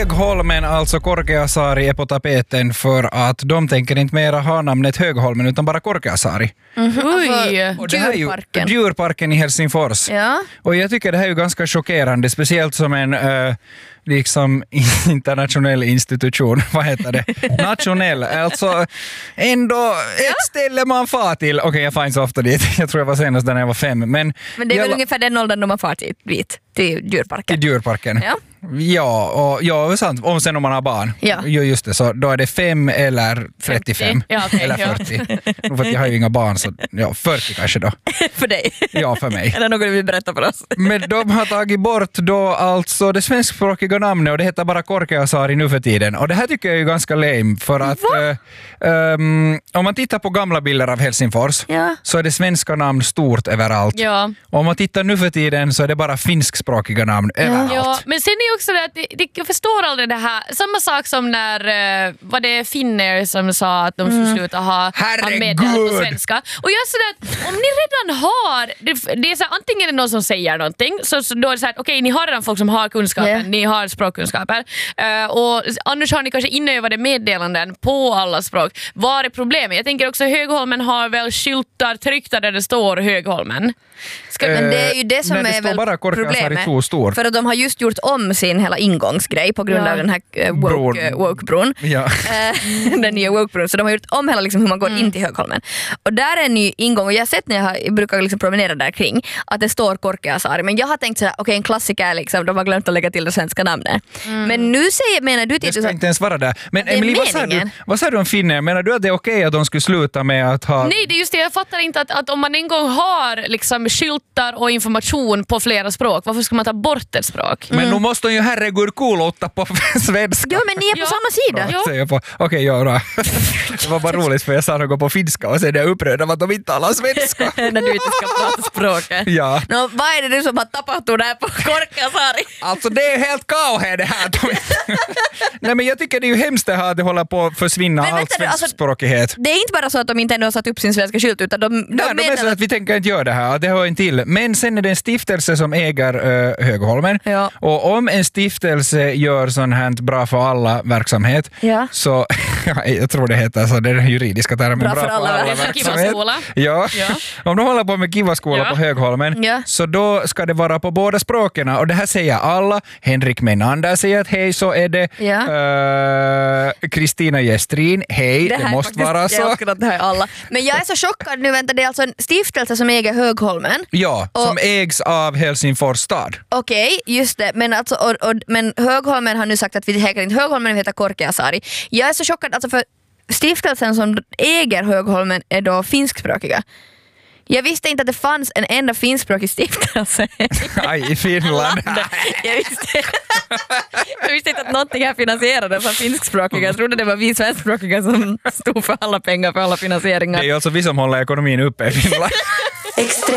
Högholmen, alltså Korkeasaari, är på tapeten för att de tänker inte mera ha namnet Högholmen utan bara Korkeasaari. Oj! Och det här är ju djurparken i Helsingfors. Ja. Och jag tycker det här är ju ganska chockerande, speciellt som en liksom internationell institution. Vad heter det? Nationell. Alltså ändå ett ställe man far till. Okej, jag far inte så ofta dit. Jag tror jag var senast när jag var 5. Men det är väl ungefär den åldern då man far dit till djurparken. Till djurparken. Ja. Ja, det är sant. Om man har barn. Ja. Just det, så då är det 5 eller 35. Ja, okay, eller 40. För att jag har ju inga barn, så 40 kanske då. För dig? Ja, för mig. Eller något du vill berätta för oss? Men de har tagit bort då alltså det svenskspråkiga namnet och det heter bara Korkeasaari nu för tiden. Och det här tycker jag är ganska lame för att om man tittar på gamla bilder av Helsingfors så är det svenska namn stort överallt. Ja. Och om man tittar nu för tiden så är det bara finskspråkiga namn överallt. Ja, men sen är också det att jag förstår aldrig det här. Samma sak som när var det Finnair som sa att de skulle sluta ha meddelanden på svenska. Och jag är sådär att om ni redan har det är så här, antingen är det någon som säger någonting så då är det så här okej, ni har redan folk som har kunskapen, ni har språkkunskaper och annars har ni kanske inövade meddelanden på alla språk. Vad är problemet? Jag tänker också Högholmen har väl skyltar tryckta där det står Högholmen. Men det är ju det som är väl bara problemet. För att de har just gjort om sin hela ingångsgrej på grund av den här woke-bron. Ja. Den nya woke-bron. Så de har gjort om hela liksom, hur man går in till Högholmen. Och där är en ny ingång. Och jag har sett när jag brukar liksom promenera där kring att det står Korkeasaari. Men jag har tänkt såhär, okej, en klassiker liksom, de har glömt att lägga till det svenska namnet. Men nu menar du till det ska inte ens vara där. Men Emily, vad sa du om Finnair? Menar du att det är okej att de skulle sluta med att ha... Nej, det är just det. Jag fattar inte att om man en gång har liksom skyltar och information på flera språk, varför ska man ta bort ett språk? Men nu måste ju herregud kuulottaa på svenska. Ja, men ni är på samma sida. Okej, bra. Det var bara roligt för jag sa något på finska och sen är jag upprörd av att de inte talar svenska. När du inte ska prata språket. Ja. Vad är det nu som har tapahtunut där på Korkeasaari? Alltså det är helt kauhea det här. Nej, men jag tycker det är ju hemskt det här att det håller på att försvinna allt svenskspråkighet. Det är inte bara så att de inte ändå har satt upp sin svenska skylt utan de är så att vi tänker inte göra det här, det hör inte till. Men sen är det en stiftelse som äger Högholmen. Ja. Och om en stiftelse gör sån här bra för alla verksamhet så, jag tror det heter så, det är den juridiska termen. Bra för alla verksamhet. Ja. Om de håller på med Kivaskola på Högholmen så då ska det vara på båda språken. Och det här säger alla. Henrik Menander säger att hej, så är det. Kristina Gestrin, hej, det måste vara så. Jag älskar att det här är alla. Men jag är så chockad nu, vänta, det är alltså en stiftelse som äger Högholmen. Ja, som ägs av Helsingfors stad. Okej, just det. Men, alltså, men Högholmen har nu sagt att vi heter inte Högholmen, vi heter Korkeasaari. Jag är så chockad, alltså för stiftelsen som äger Högholmen är då finskspråkiga. Jag visste inte att det fanns en enda finskspråkig stiftelse. I Finland. Jag visste inte att någonting här finansierades av finskspråkiga. Jag trodde det var vi svenskspråkiga som stod för alla pengar, för alla finansieringar. Det är alltså vi som håller ekonomin uppe i Finland.